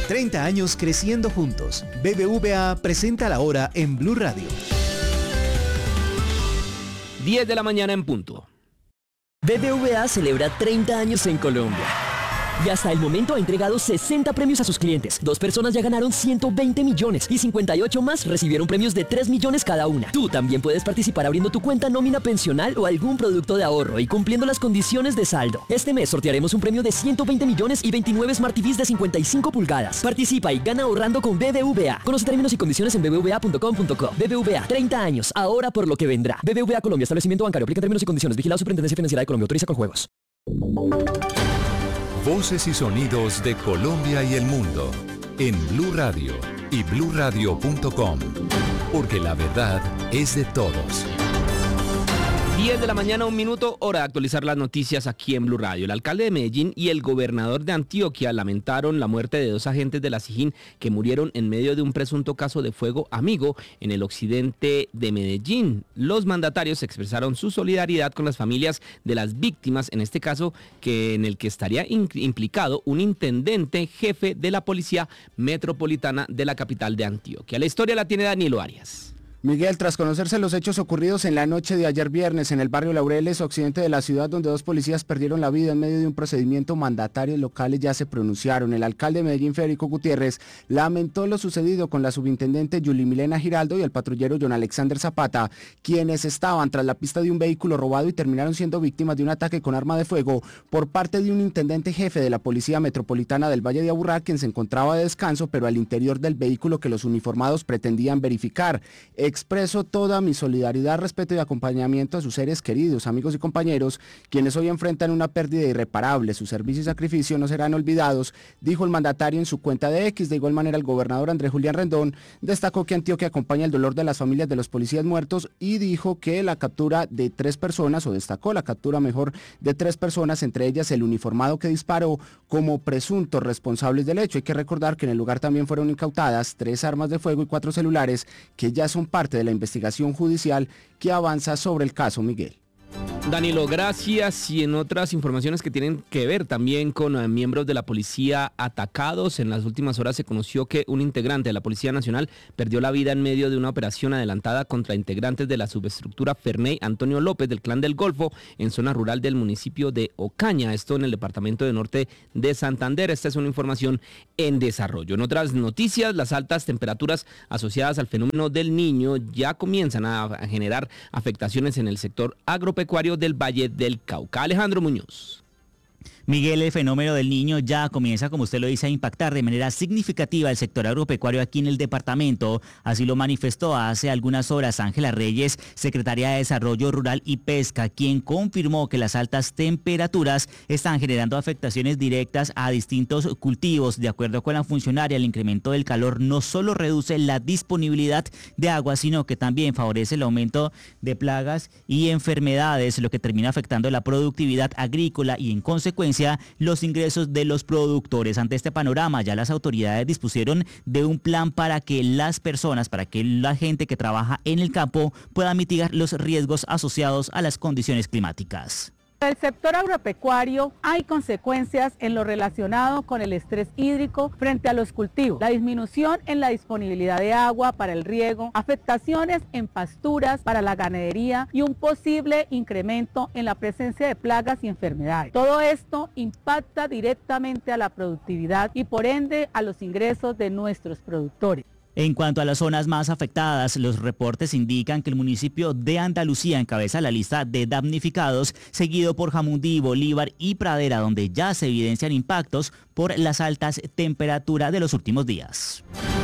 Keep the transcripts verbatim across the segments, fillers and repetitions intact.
treinta años creciendo juntos. B B V A presenta la hora en Blue Radio. diez de la mañana en punto. B B V A celebra treinta años en Colombia. Y hasta el momento ha entregado sesenta premios a sus clientes. Dos personas ya ganaron ciento veinte millones y cincuenta y ocho más recibieron premios de tres millones cada una. Tú también puedes participar abriendo tu cuenta nómina pensional o algún producto de ahorro y cumpliendo las condiciones de saldo. Este mes sortearemos un premio de ciento veinte millones y veintinueve Smart T Vs de cincuenta y cinco pulgadas. Participa y gana ahorrando con B B V A. Conoce términos y condiciones en b b v a punto com punto co. B B V A, treinta años, ahora por lo que vendrá. B B V A Colombia, establecimiento bancario, aplica términos y condiciones. Vigilado Superintendencia Financiera de Colombia, autoriza con juegos. Voces y sonidos de Colombia y el mundo en Blue Radio y blue radio punto com, porque la verdad es de todos. diez de la mañana, un minuto, hora de actualizar las noticias aquí en Blue Radio. El alcalde de Medellín y el gobernador de Antioquia lamentaron la muerte de dos agentes de la SIJIN que murieron en medio de un presunto caso de fuego amigo en el occidente de Medellín. Los mandatarios expresaron su solidaridad con las familias de las víctimas, en este caso que en el que estaría implicado un intendente jefe de la Policía Metropolitana de la capital de Antioquia. La historia la tiene Danilo Arias. Miguel, tras conocerse los hechos ocurridos en la noche de ayer viernes en el barrio Laureles, occidente de la ciudad, donde dos policías perdieron la vida en medio de un procedimiento, mandatarios locales ya se pronunciaron. El alcalde de Medellín, Federico Gutiérrez, lamentó lo sucedido con la subintendente Yuli Milena Giraldo y el patrullero John Alexander Zapata, quienes estaban tras la pista de un vehículo robado y terminaron siendo víctimas de un ataque con arma de fuego por parte de un intendente jefe de la Policía Metropolitana del Valle de Aburrá, quien se encontraba de descanso, pero al interior del vehículo que los uniformados pretendían verificar. Expreso toda mi solidaridad, respeto y acompañamiento a sus seres queridos, amigos y compañeros, quienes hoy enfrentan una pérdida irreparable. Su servicio y sacrificio no serán olvidados, dijo el mandatario en su cuenta de X. De igual manera, el gobernador Andrés Julián Rendón destacó que Antioquia acompaña el dolor de las familias de los policías muertos y dijo que la captura de tres personas, o destacó la captura mejor de tres personas, entre ellas el uniformado que disparó, como presuntos responsables del hecho. Hay que recordar que en el lugar también fueron incautadas tres armas de fuego y cuatro celulares que ya son parte de la investigación judicial que avanza sobre el caso, Miguel. Danilo, gracias. Y en otras informaciones que tienen que ver también con uh, miembros de la policía atacados, en las últimas horas se conoció que un integrante de la Policía Nacional perdió la vida en medio de una operación adelantada contra integrantes de la subestructura Ferney Antonio López del Clan del Golfo en zona rural del municipio de Ocaña, esto en el departamento de Norte de Santander. Esta es una información en desarrollo. En otras noticias, las altas temperaturas asociadas al fenómeno del Niño ya comienzan a, a generar afectaciones en el sector agropecuario del Valle del Cauca. Alejandro Muñoz. Miguel, el fenómeno del Niño ya comienza, como usted lo dice, a impactar de manera significativa el sector agropecuario aquí en el departamento. Así lo manifestó hace algunas horas Ángela Reyes, secretaria de Desarrollo Rural y Pesca, quien confirmó que las altas temperaturas están generando afectaciones directas a distintos cultivos. De acuerdo con la funcionaria, el incremento del calor no solo reduce la disponibilidad de agua, sino que también favorece el aumento de plagas y enfermedades, lo que termina afectando la productividad agrícola y en consecuencia los ingresos de los productores. Ante este panorama, ya las autoridades dispusieron de un plan para que las personas, para que la gente que trabaja en el campo pueda mitigar los riesgos asociados a las condiciones climáticas. Para el sector agropecuario hay consecuencias en lo relacionado con el estrés hídrico frente a los cultivos, la disminución en la disponibilidad de agua para el riego, afectaciones en pasturas para la ganadería y un posible incremento en la presencia de plagas y enfermedades. Todo esto impacta directamente a la productividad y por ende a los ingresos de nuestros productores. En cuanto a las zonas más afectadas, los reportes indican que el municipio de Andalucía encabeza la lista de damnificados, seguido por Jamundí, Bolívar y Pradera, donde ya se evidencian impactos por las altas temperaturas de los últimos días.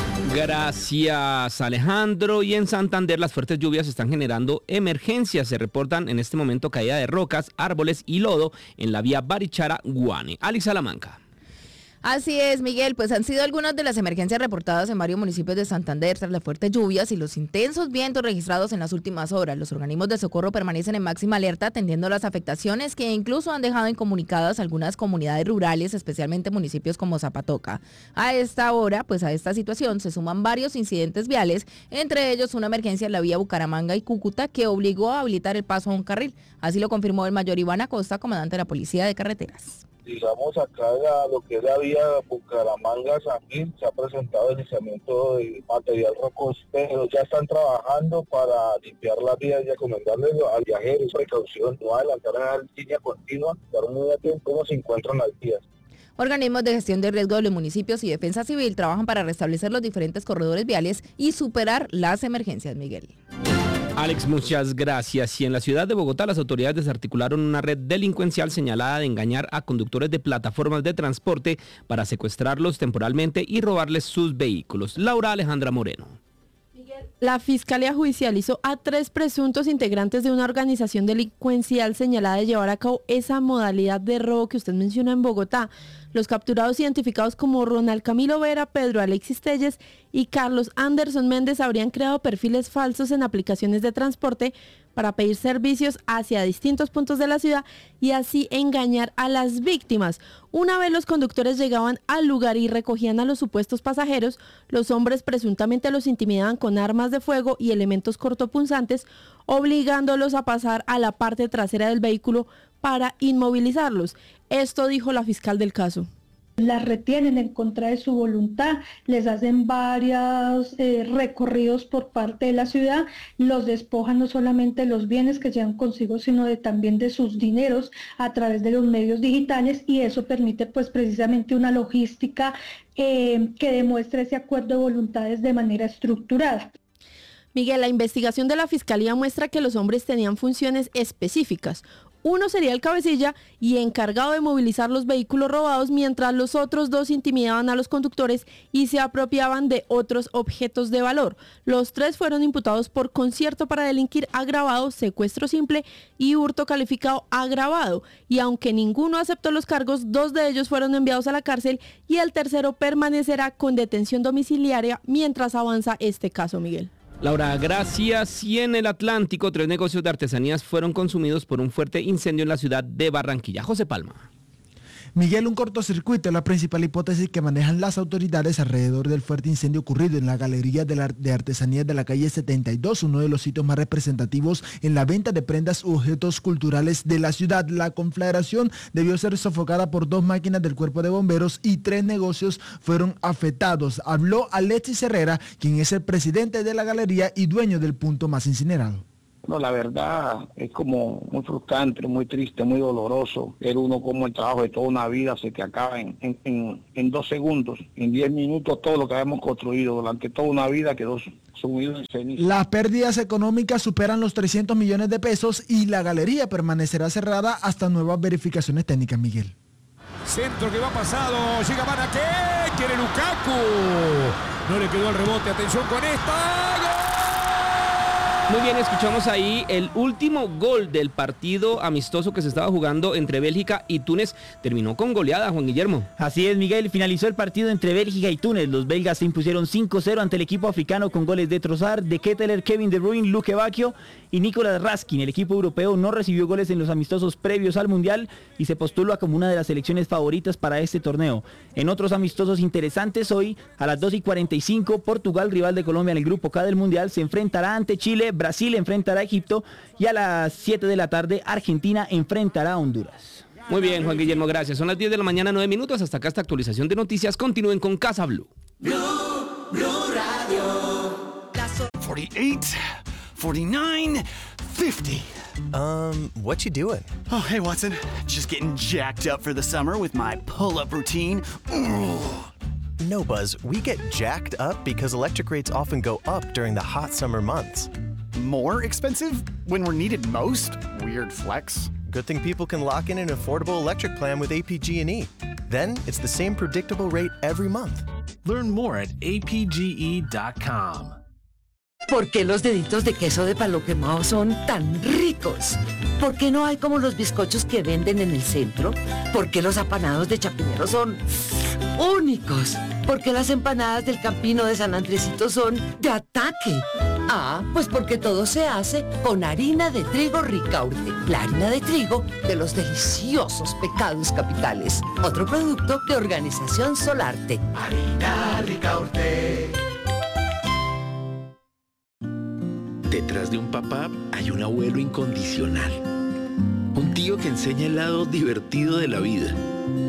Gracias, Alejandro. Y en Santander las fuertes lluvias están generando emergencias. Se reportan en este momento caída de rocas, árboles y lodo en la vía Barichara-Guane. Alex Salamanca. Así es, Miguel, pues han sido algunas de las emergencias reportadas en varios municipios de Santander tras las fuertes lluvias y los intensos vientos registrados en las últimas horas. Los organismos de socorro permanecen en máxima alerta atendiendo las afectaciones que incluso han dejado incomunicadas algunas comunidades rurales, especialmente municipios como Zapatoca. A esta hora, pues a esta situación se suman varios incidentes viales, entre ellos una emergencia en la vía Bucaramanga y Cúcuta que obligó a habilitar el paso a un carril. Así lo confirmó el mayor Iván Acosta, comandante de la Policía de Carreteras. Digamos, acá la, lo que es la vía Bucaramanga-San Gil, se ha presentado deslizamiento de material rocoso, pero ya están trabajando para limpiar la vía y recomendarles al viajero precaución, no adelantar a la línea continua, estar muy atento cómo se encuentran las vías. Organismos de gestión de riesgo de los municipios y defensa civil trabajan para restablecer los diferentes corredores viales y superar las emergencias, Miguel. Alex, muchas gracias. Y en la ciudad de Bogotá, las autoridades desarticularon una red delincuencial señalada de engañar a conductores de plataformas de transporte para secuestrarlos temporalmente y robarles sus vehículos. Laura Alejandra Moreno. La Fiscalía judicializó a tres presuntos integrantes de una organización delincuencial señalada de llevar a cabo esa modalidad de robo que usted menciona en Bogotá. Los capturados, identificados como Ronald Camilo Vera, Pedro Alexis Telles y Carlos Anderson Méndez, habrían creado perfiles falsos en aplicaciones de transporte para pedir servicios hacia distintos puntos de la ciudad y así engañar a las víctimas. Una vez los conductores llegaban al lugar y recogían a los supuestos pasajeros, los hombres presuntamente los intimidaban con armas de fuego y elementos cortopunzantes, obligándolos a pasar a la parte trasera del vehículo para inmovilizarlos. Esto dijo la fiscal del caso. Las retienen en contra de su voluntad, les hacen varios eh, recorridos por parte de la ciudad, los despojan no solamente de los bienes que llevan consigo, sino de, también de sus dineros a través de los medios digitales, y eso permite pues precisamente una logística eh, que demuestre ese acuerdo de voluntades de manera estructurada. Miguel, la investigación de la Fiscalía muestra que los hombres tenían funciones específicas. Uno sería el cabecilla y encargado de movilizar los vehículos robados, mientras los otros dos intimidaban a los conductores y se apropiaban de otros objetos de valor. Los tres fueron imputados por concierto para delinquir agravado, secuestro simple y hurto calificado agravado. Y aunque ninguno aceptó los cargos, dos de ellos fueron enviados a la cárcel y el tercero permanecerá con detención domiciliaria mientras avanza este caso, Miguel. Laura, gracias. Y en el Atlántico, tres negocios de artesanías fueron consumidos por un fuerte incendio en la ciudad de Barranquilla. José Palma. Miguel, un cortocircuito es la principal hipótesis que manejan las autoridades alrededor del fuerte incendio ocurrido en la Galería de, la, de Artesanías de la calle setenta y dos, uno de los sitios más representativos en la venta de prendas u objetos culturales de la ciudad. La conflagración debió ser sofocada por dos máquinas del cuerpo de bomberos y tres negocios fueron afectados. Habló Alexis Herrera, quien es el presidente de la galería y dueño del punto más incinerado. No, la verdad es como muy frustrante, muy triste, muy doloroso ver uno como el trabajo de toda una vida se te acaba en, en, en, en dos segundos, en diez minutos, todo lo que habíamos construido durante toda una vida quedó sumido en ceniza. Las pérdidas económicas superan los trescientos millones de pesos y la galería permanecerá cerrada hasta nuevas verificaciones técnicas, Miguel. Centro que va pasado, llega Manaqué, quiere Lukaku, no le quedó el rebote, atención con esta, ¡gol! Muy bien, escuchamos ahí el último gol del partido amistoso que se estaba jugando entre Bélgica y Túnez. Terminó con goleada, Juan Guillermo. Así es, Miguel, finalizó el partido entre Bélgica y Túnez. Los belgas se impusieron cinco cero ante el equipo africano con goles de Trossard, de Ketteler, Kevin De Bruyne, Luke Bacchio y Nicolas Raskin. El equipo europeo no recibió goles en los amistosos previos al Mundial y se postula como una de las selecciones favoritas para este torneo. En otros amistosos interesantes, hoy a las dos y cuarenta y cinco, Portugal, rival de Colombia en el grupo K del Mundial, se enfrentará ante Chile, Brasil enfrentará a Egipto y a las siete de la tarde Argentina enfrentará a Honduras. Muy bien, Juan Guillermo, gracias. Son las diez de la mañana, nueve minutos. Hasta acá esta actualización de noticias. Continúen con Casa Blue. Blue, Blue Radio. forty-eight, forty-nine, fifty. Um, what you doing? Oh, hey, Watson. Just getting jacked up for the summer with my pull-up routine. Ooh. No, Buzz, we get jacked up because electric rates often go up during the hot summer months. More expensive when we're needed most? Weird flex. Good thing people can lock in an affordable electric plan with A P G and E. Then it's the same predictable rate every month. Learn more at A P G E dot com. ¿Por qué los deditos de queso de palo quemado son tan ricos? ¿Por qué no hay como los bizcochos que venden en el centro? ¿Por qué los apanados de Chapinero son únicos? ¿Por qué las empanadas del Campino de San Andresito son de ataque? Ah, pues porque todo se hace con harina de trigo Ricaurte, la harina de trigo de los deliciosos pecados capitales. Otro producto de Organización Solarte. Harina Ricaurte. Detrás de un papá hay un abuelo incondicional. Un tío que enseña el lado divertido de la vida.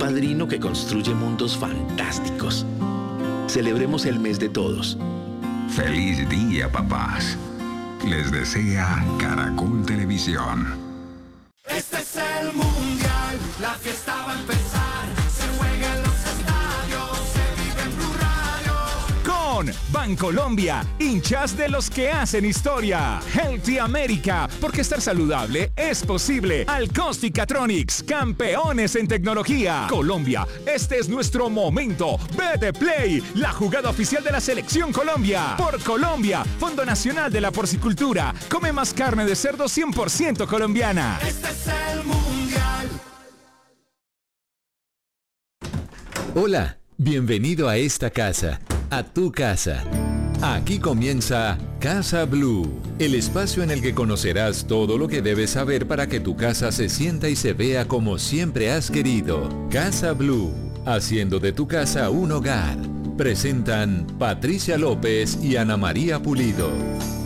padrino que construye mundos fantásticos. Celebremos el mes de todos. Feliz día, papás. Les desea Caracol Televisión. Este es el mundial, la fiesta va a empezar. Se juega en los estadios, se vive en Blue Radio. Con Bancolombia, hinchas de los que hacen historia. Healthy America, porque estar saludable es posible. Alcost y Catronics, campeones en tecnología. Colombia, este es nuestro momento. B de Play, la jugada oficial de la Selección Colombia. Por Colombia, Fondo Nacional de la Porcicultura. Come más carne de cerdo cien por ciento colombiana. Este es el mundial. Hola, bienvenido a esta casa, a tu casa. Aquí comienza Casa Blue, el espacio en el que conocerás todo lo que debes saber para que tu casa se sienta y se vea como siempre has querido. Casa Blue, haciendo de tu casa un hogar. Presentan Patricia López y Ana María Pulido.